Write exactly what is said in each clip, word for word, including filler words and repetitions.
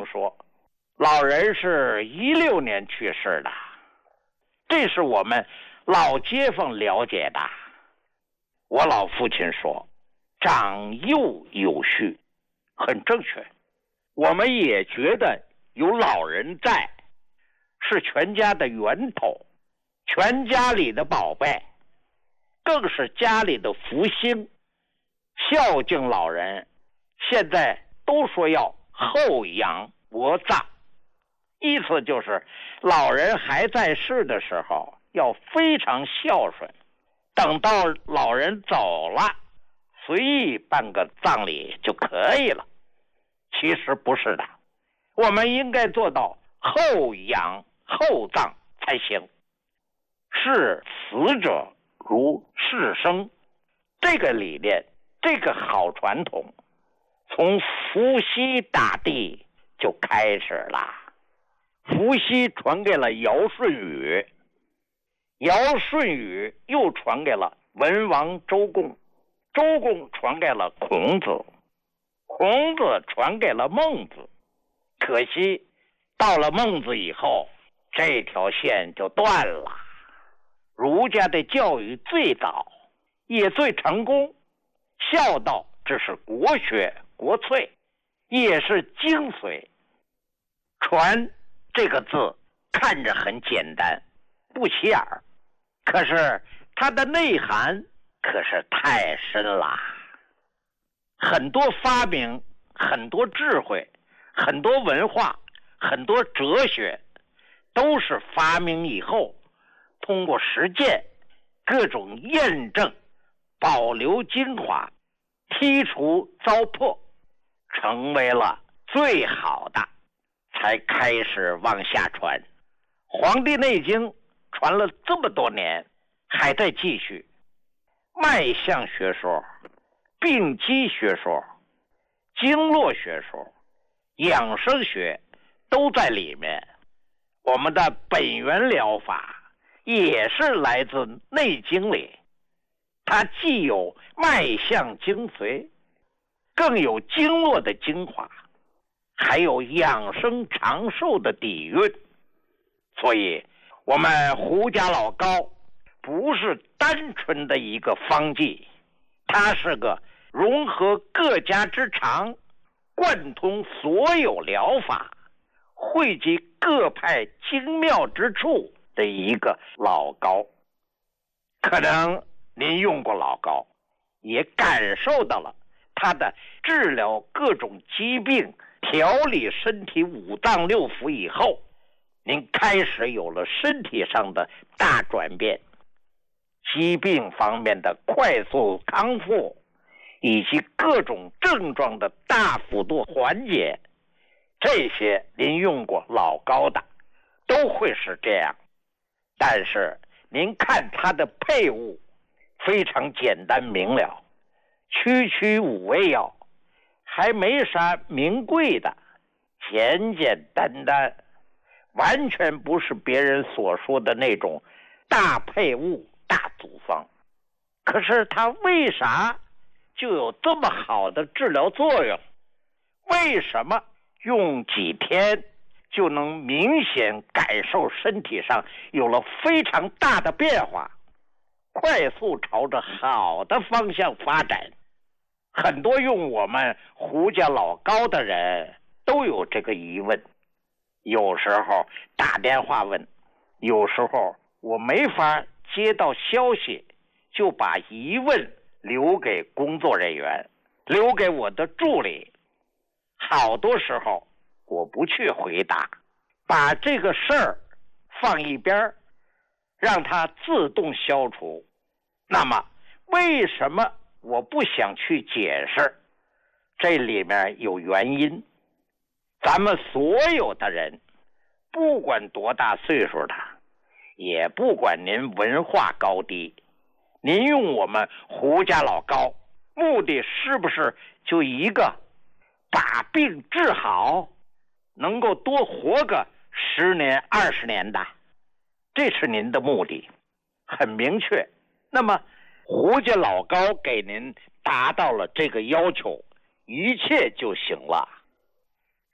说，老人是一六年去世的，这是我们老街坊了解的。我老父亲说，长幼有序，很正确。我们也觉得有老人在，是全家的源头，全家里的宝贝，更是家里的福星。孝敬老人，现在都说要厚养薄葬，意思就是老人还在世的时候要非常孝顺，等到老人走了，随意办个葬礼就可以了。其实不是的，我们应该做到厚养厚葬才行。视死者如视生，这个理念，这个好传统，从伏羲大帝就开始了。伏羲传给了尧舜禹，尧舜禹又传给了文王周公，周公传给了孔子，孔子传给了孟子。可惜到了孟子以后，这条线就断了。儒家的教育最早也最成功，孝道这是国学国粹，也是精髓。传这个字看着很简单，不起眼儿，可是它的内涵可是太深了。很多发明，很多智慧，很多文化，很多哲学，都是发明以后通过实践各种验证，保留精华，剔除糟粕，成为了最好的，才开始往下传。黄帝内经传了这么多年，还在继续。脉象学说、病机学说、经络学说、养生学都在里面。我们的本源疗法也是来自内经里，它既有脉象精髓，更有经络的精华，还有养生长寿的底蕴。所以我们胡家老高不是单纯的一个方剂，它是个融合各家之长，贯通所有疗法，汇集各派精妙之处的一个老高。可能您用过老高，也感受到了它的治疗各种疾病、调理身体五脏六腑以后，您开始有了身体上的大转变，疾病方面的快速康复，以及各种症状的大幅度缓解，这些您用过老高的都会是这样。但是您看它的配伍非常简单明了，区区五味药，还没啥名贵的，简简单单，完全不是别人所说的那种大配伍大组方。可是它为啥就有这么好的治疗作用？为什么用几天就能明显感受身体上有了非常大的变化，快速朝着好的方向发展？很多用我们胡家老高的人都有这个疑问，有时候打电话问，有时候我没法接到消息，就把疑问留给工作人员，留给我的助理。好多时候我不去回答，把这个事儿放一边，让它自动消除。那么为什么我不想去解释？这里面有原因。咱们所有的人，不管多大岁数的，也不管您文化高低，您用我们胡家老高，目的是不是就一个，把病治好，能够多活个十年二十年的？这是您的目的，很明确。那么胡家老高给您达到了这个要求，一切就行了。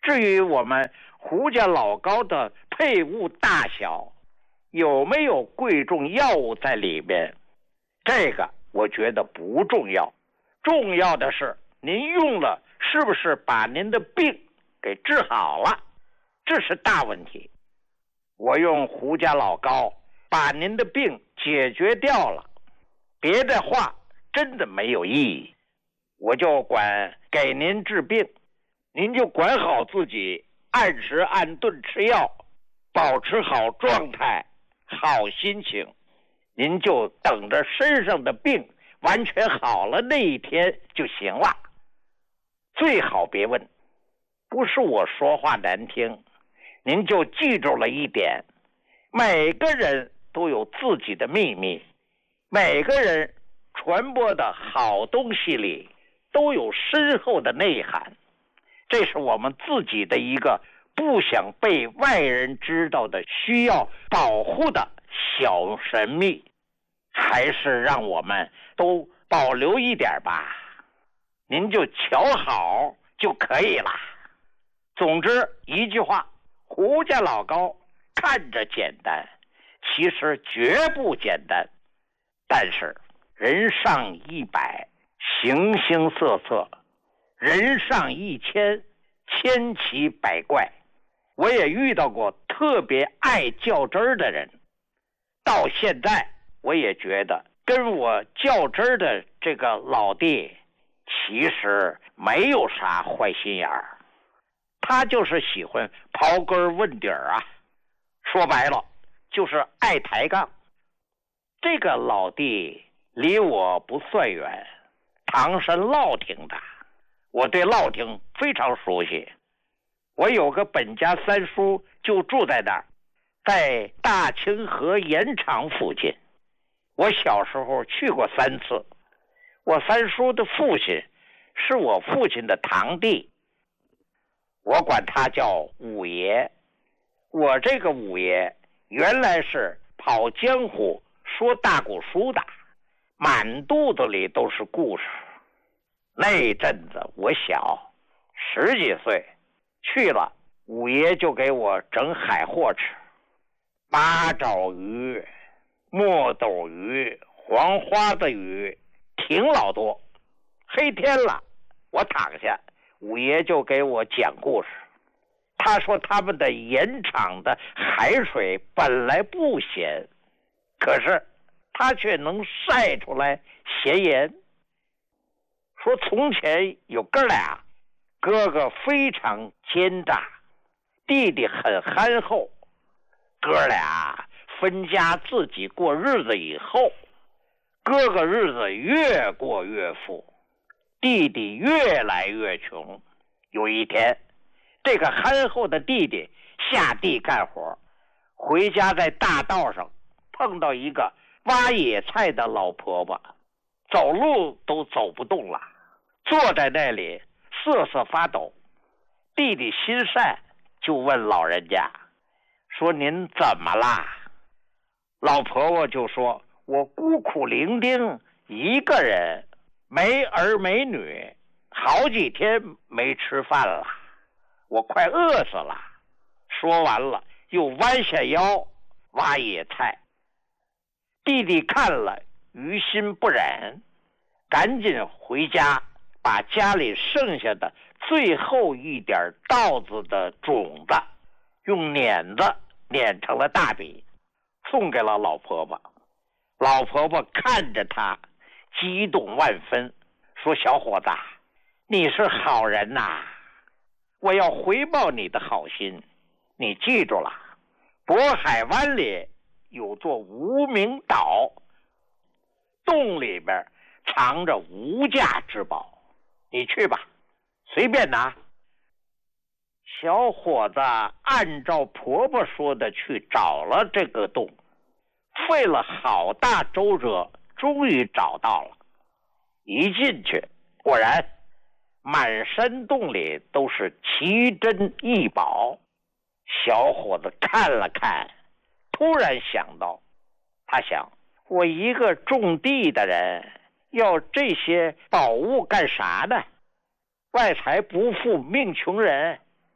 至于我们胡家老高的配物大小，有没有贵重药物在里面，这个我觉得不重要。重要的是您用了是不是把您的病给治好了，这是大问题。我用胡家老高把您的病解决掉了，别的话真的没有意义。我就管给您治病，您就管好自己，按时按顿吃药，保持好状态，好心情，您就等着身上的病完全好了那一天就行了。最好别问，不是我说话难听，您就记住了一点，每个人都有自己的秘密，每个人传播的好东西里都有深厚的内涵，这是我们自己的一个不想被外人知道的需要保护的小神秘，还是让我们都保留一点吧，您就瞧好就可以了。总之一句话，胡家老高看着简单，其实绝不简单。但是人上一百，形形色色，人上一千，千奇百怪。我也遇到过特别爱较真儿的人，到现在我也觉得跟我较真儿的这个老弟其实没有啥坏心眼儿，他就是喜欢刨根问底儿啊，说白了就是爱抬杠。这个老弟离我不算远，唐山乐亭的，我对乐亭非常熟悉。我有个本家三叔就住在那儿，在大清河盐场附近。我小时候去过三次。我三叔的父亲是我父亲的堂弟，我管他叫五爷。我这个五爷原来是跑江湖说大古书的，满肚子里都是故事。那阵子我小十几岁，去了五爷就给我整海货吃，八爪鱼、墨斗鱼、黄花子鱼，挺老多。黑天了，我躺下，五爷就给我讲故事。他说他们的盐场的海水本来不咸，可是他却能晒出来咸盐。说从前有哥俩，哥哥非常奸诈，弟弟很憨厚。哥俩分家自己过日子以后，哥哥日子越过越富，弟弟越来越穷。有一天，这个憨厚的弟弟下地干活，回家在大道上碰到一个挖野菜的老婆婆，走路都走不动了，坐在那里瑟瑟发抖。弟弟心善，就问老人家说，您怎么啦？老婆婆就说，我孤苦伶仃一个人，没儿没女，好几天没吃饭了，我快饿死了。说完了又弯下腰挖野菜。弟弟看了于心不忍，赶紧回家把家里剩下的最后一点稻子的种子用碾子碾成了大笔，送给了老婆婆。老婆婆看着他激动万分，说，小伙子，你是好人呐、啊，我要回报你的好心。你记住了，渤海湾里有座无名岛，洞里边藏着无价之宝，你去吧，随便拿。小伙子按照婆婆说的去找了这个洞，费了好大周折，终于找到了。一进去，果然满山洞里都是奇珍异宝。小伙子看了看，突然想到，他想，我一个种地的人要这些宝物干啥呢？外财不富命穷人，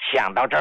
想到这儿。